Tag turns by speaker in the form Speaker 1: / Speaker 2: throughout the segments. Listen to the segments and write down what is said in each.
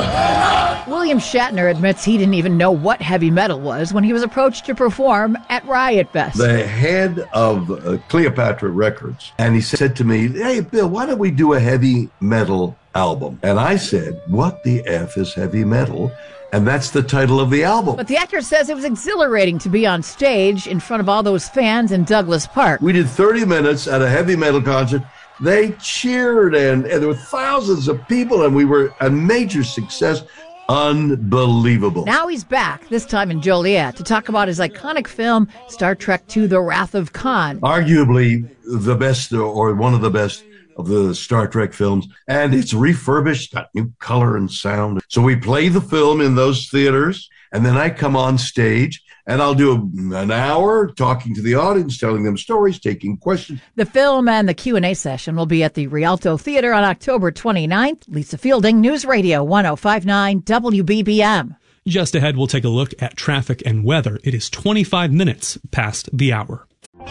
Speaker 1: William Shatner admits he didn't even know what heavy metal was when he was approached to perform at Riot Fest.
Speaker 2: The head of Cleopatra Records, and he said to me, "Hey, Bill, why don't we do a heavy metal album?" And I said, "What the F is heavy metal?" And that's the title of the album.
Speaker 1: But the actor says it was exhilarating to be on stage in front of all those fans in Douglas Park.
Speaker 2: We did 30 minutes at a heavy metal concert. They cheered, and there were thousands of people, and we were a major success. Unbelievable.
Speaker 1: Now he's back, this time in Joliet, to talk about his iconic film, Star Trek II: The Wrath of Khan.
Speaker 2: Arguably the best, or one of the best, of the Star Trek films. And it's refurbished, got new color and sound. So we play the film in those theaters, and then I come on stage, and I'll do an hour talking to the audience, telling them stories, taking questions.
Speaker 1: The film and the Q&A session will be at the Rialto Theater on October 29th. Lisa Fielding, News Radio 105.9 WBBM.
Speaker 3: Just ahead, we'll take a look at traffic and weather. It is 25 minutes past the hour.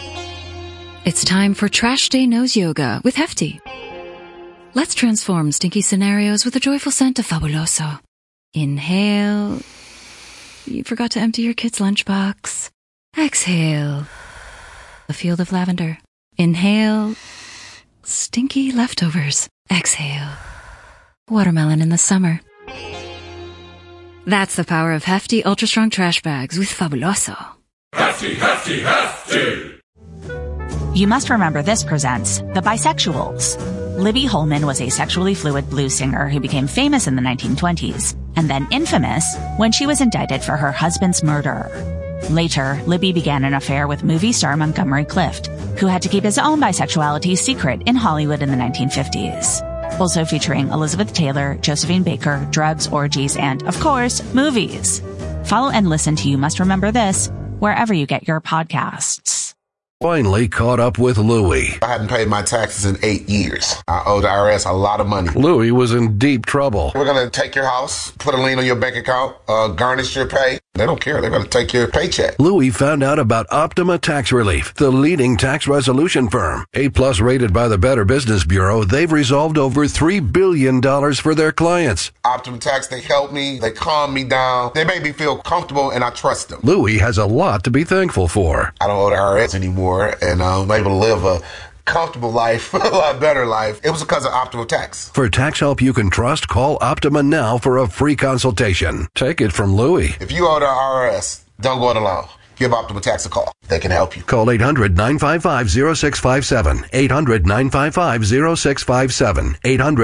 Speaker 4: It's time for Trash Day Nose Yoga with Hefty. Let's transform stinky scenarios with a joyful scent of Fabuloso. Inhale. You forgot to empty your kid's lunchbox. Exhale. A field of lavender. Inhale. Stinky leftovers. Exhale. Watermelon in the summer. That's the power of Hefty Ultra Strong Trash Bags with Fabuloso.
Speaker 5: Hefty, Hefty, Hefty!
Speaker 6: You Must Remember This presents The Bisexuals. Libby Holman was a sexually fluid blues singer who became famous in the 1920s, and then infamous when she was indicted for her husband's murder. Later, Libby began an affair with movie star Montgomery Clift, who had to keep his own bisexuality secret in Hollywood in the 1950s. Also featuring Elizabeth Taylor, Josephine Baker, drugs, orgies, and, of course, movies. Follow and listen to You Must Remember This wherever you get your podcasts.
Speaker 7: Finally caught up with Louie.
Speaker 8: I hadn't paid my taxes in 8 years. I owed the IRS a lot of money.
Speaker 7: Louie was in deep trouble.
Speaker 8: We're going to take your house, put a lien on your bank account, garnish your pay. They don't care. They're going to take your paycheck.
Speaker 7: Louie found out about Optima Tax Relief, the leading tax resolution firm. A+ rated by the Better Business Bureau, they've resolved over $3 billion for their clients.
Speaker 8: Optima Tax, they help me. They calm me down. They make me feel comfortable, and I trust them.
Speaker 7: Louie has a lot to be thankful for.
Speaker 8: I don't owe the IRS anymore, and I'm able to live a comfortable life, a lot better life. It was because of Optima Tax.
Speaker 7: For tax help you can trust, call Optima now for a free consultation. Take it from Louie.
Speaker 8: If you owe the IRS, don't go it alone. Give Optima Tax a call. They can help you.
Speaker 7: Call 800-955-0657. 800-955-0657.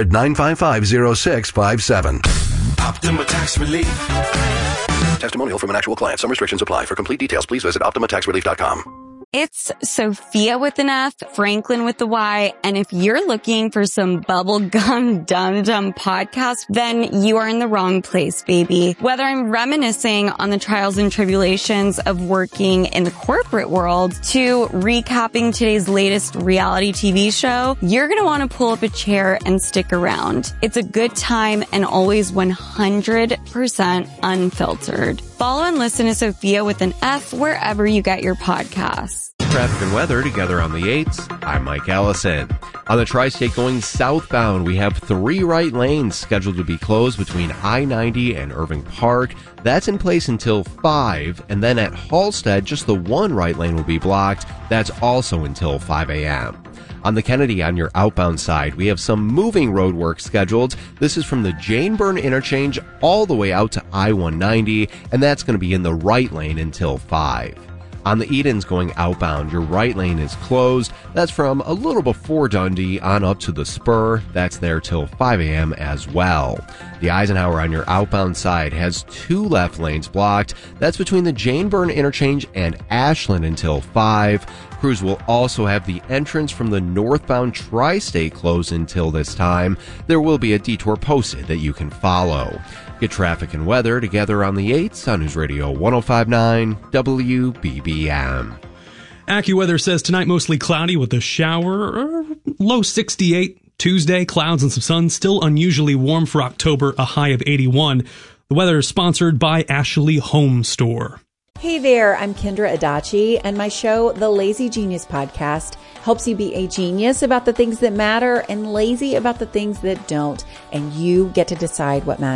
Speaker 7: 800-955-0657.
Speaker 5: Optima Tax Relief.
Speaker 7: Testimonial from an actual client. Some restrictions apply. For complete details, please visit OptimaTaxRelief.com.
Speaker 9: It's Sophia with an F, Franklin with the Y, and if you're looking for some bubblegum dum-dum podcast, then you are in the wrong place, baby. Whether I'm reminiscing on the trials and tribulations of working in the corporate world to recapping today's latest reality TV show, you're going to want to pull up a chair and stick around. It's a good time and always 100% unfiltered. Follow and listen to Sophia with an F wherever you get your podcasts.
Speaker 10: Traffic and weather together on the 8s. I'm Mike Allison. On the tri-state going southbound, we have 3 right lanes scheduled to be closed between I-90 and Irving Park. That's in place until 5, and then at Halstead, just the 1 right lane will be blocked. That's also until 5 a.m. On the Kennedy on your outbound side, we have some moving road work scheduled. This is from the Jane Byrne interchange all the way out to I-190, and that's going to be in the right lane until 5. On the Edens going outbound, your right lane is closed. That's from a little before Dundee on up to the Spur. That's there till 5 a.m. as well. The Eisenhower on your outbound side has 2 left lanes blocked. That's between the Jane Byrne interchange and Ashland until 5. Crews will also have the entrance from the northbound tri-state closed until this time. There will be a detour posted that you can follow. Get traffic and weather together on the 8s on News Radio 105.9 WBBM.
Speaker 3: AccuWeather says tonight mostly cloudy with a shower, low 68. Tuesday, clouds and some sun, still unusually warm for October, a high of 81. The weather is sponsored by Ashley Home Store.
Speaker 11: Hey there, I'm Kendra Adachi, and my show, The Lazy Genius Podcast, helps you be a genius about the things that matter and lazy about the things that don't, and you get to decide what matters.